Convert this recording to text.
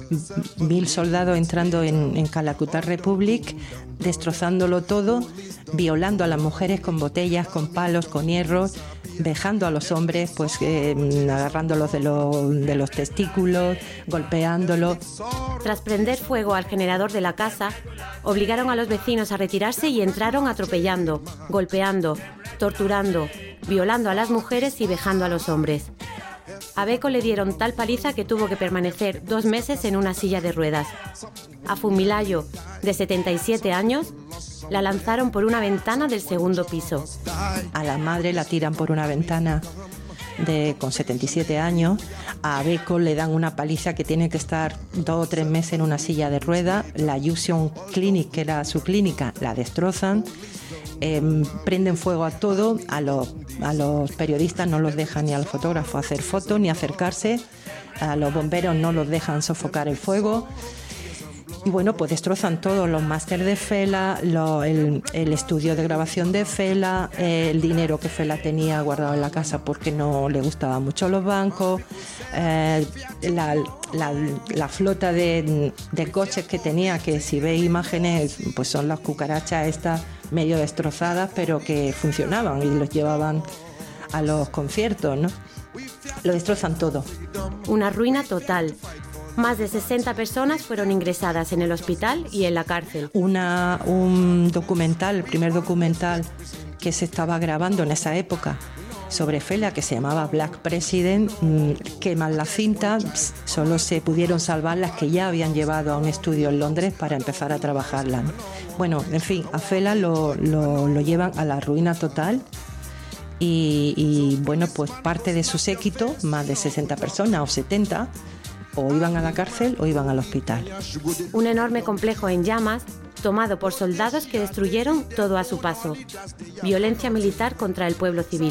1000 soldados entrando en Calacutta Republic, destrozándolo todo, violando a las mujeres con botellas, con palos, con hierros, vejando a los hombres, pues agarrándolos de los testículos, golpeándolos. Tras prender fuego al generador de la casa, obligaron a los vecinos a retirarse y entraron atropellando, golpeando, torturando, violando a las mujeres y vejando a los hombres. A Beko le dieron tal paliza que tuvo que permanecer 2 meses en una silla de ruedas. A Funmilayo, de 77 años, la lanzaron por una ventana del 2º piso. A la madre la tiran por una ventana con 77 años. A Beko le dan una paliza que tiene que estar 2 o 3 meses en una silla de ruedas. La Yusion Clinic, que era su clínica, la destrozan. Prenden fuego a todo. A los periodistas no los dejan, ni al fotógrafo hacer fotos ni acercarse. A los bomberos no los dejan sofocar el fuego. Y bueno, pues destrozan todos los másteres de Fela, el estudio de grabación de Fela, el dinero que Fela tenía guardado en la casa porque no le gustaban mucho los bancos, la flota de coches que tenía, que si veis imágenes, pues son las cucarachas estas medio destrozadas, pero que funcionaban y los llevaban a los conciertos, ¿no? Lo destrozan todo. Una ruina total. Más de 60 personas fueron ingresadas en el hospital y en la cárcel. Un documental, el primer documental que se estaba grabando en esa época sobre Fela, que se llamaba Black President, queman la cinta, solo se pudieron salvar las que ya habían llevado a un estudio en Londres para empezar a trabajarla. Bueno, en fin, a Fela lo llevan a la ruina total. Y bueno, pues parte de su séquito, más de 60 personas o 70, o iban a la cárcel o iban al hospital. Un enorme complejo en llamas, tomado por soldados que destruyeron todo a su paso. Violencia militar contra el pueblo civil.